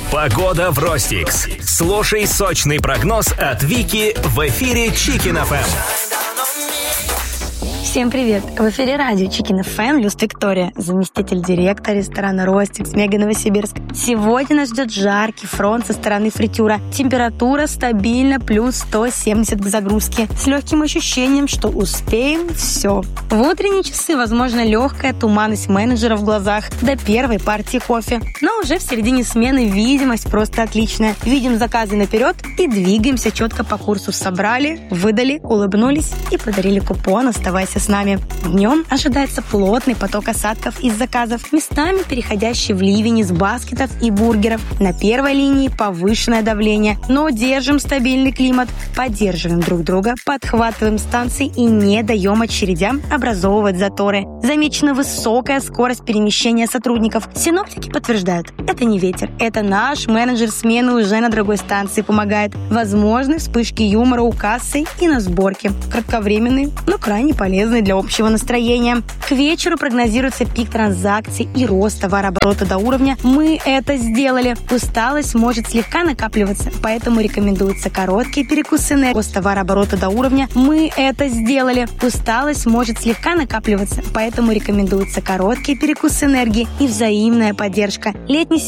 Погода в Ростикс. Слушай сочный прогноз от Вики в эфире Chicken FM. Всем привет! В эфире радио Chicken FM, Люст Виктория, заместитель директора ресторана «Ростикс», Мега Новосибирск. Сегодня нас ждет жаркий фронт со стороны фритюра. Температура стабильно плюс 170 к загрузке. С легким ощущением, что успеем все. В утренние часы, возможно, легкая туманность менеджера в глазах до первой партии кофе. Но уже в середине смены видимость просто отличная. Видим заказы наперед и двигаемся четко по курсу. Собрали, выдали, улыбнулись и подарили купон «Оставайся с нами». Днем ожидается плотный поток осадков из заказов, местами переходящий в ливень из баскетов и бургеров. На первой линии повышенное давление, но держим стабильный климат, поддерживаем друг друга, подхватываем станции и не даем очередям образовывать заторы. Замечена высокая скорость перемещения сотрудников. Синоптики подтверждают, это не ветер, это наш менеджер смены уже на другой станции помогает. Возможны вспышки юмора у кассы и на сборке. Кратковременные, но крайне полезные для общего настроения. К вечеру прогнозируется пик транзакций и рост товарооборота до уровня «Мы это сделали». Усталость может слегка накапливаться, поэтому рекомендуются короткие перекусы энергии. Рост товарооборота до уровня «Мы это сделали». Усталость может слегка накапливаться, поэтому рекомендуются короткие перекусы энергии и взаимная поддержка. Летний